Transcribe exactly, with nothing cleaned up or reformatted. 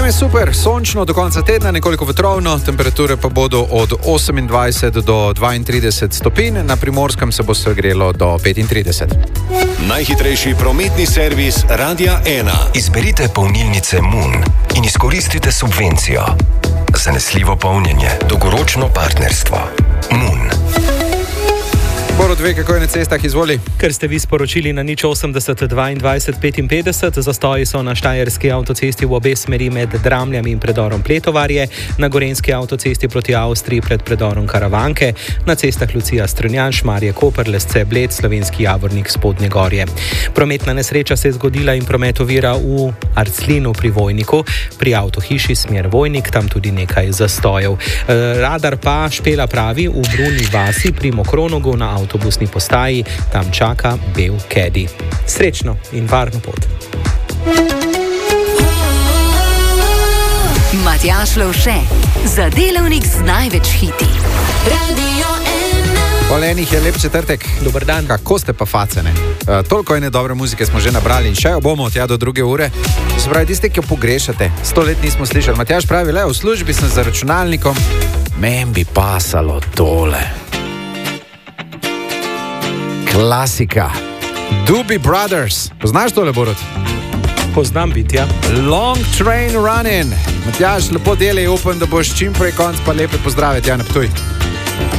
Vreme je super, sončno do konca tedna, nekoliko vetrovno, temperature pa bodo od osemindvajset do dvaintrideset stopinj, na Primorskem se bo segrelo do petintrideset. Najhitrejši prometni servis Radia ena. Izberite polnilnice Moon in izkoristite subvencijo. Zanesljivo polnjenje, dolgoročno partnerstvo. Moon. Borod ve, kako je na cestah, izvoli. Ker ste vi sporočili na nič osemdeset dvaindvajset petinpetdeset, zastoji so na Štajerski avtocesti v obe smeri med Dramljami in predorom Pletovarje, na Gorenjski avtocesti proti Avstriji pred predorom Karavanke, na cestah Lucija Strunjan, Šmarje Koper, Lesce Bled, Slovenski Javornik, Spodnje Gorje. Prometna nesreča se je zgodila in promet ovira v Arclinu pri Vojniku, pri avtohiši smer Vojnik, tam tudi nekaj zastojev. Radar pa Špela pravi v Bruni vasi pri Mokronogu na avtobusni postaji, tam čaka bel Caddy. Srečno in varno pot. Matjaž Lovše, za delavnik z največ hiti. Radio ena. Polenih je lep četrtek. Dober dan. Kako ste pa facene? Uh, toliko ene dobre muzike smo že nabrali in še jo bomo tja do druge ure. Se pravi, tiste, ki jo pogrešate. Sto let nismo slišali. Matjaž pravi, le v službi sem za računalnikom. Men bi pasalo tole. Klasika. Doobie Brothers. Poznaš tole, Borod? Poznam biti, ja. Long Train Running. Matjaž, lepo delaj, upam, da boš čim prej konc, pa lepe pozdrave tja na Ptuj.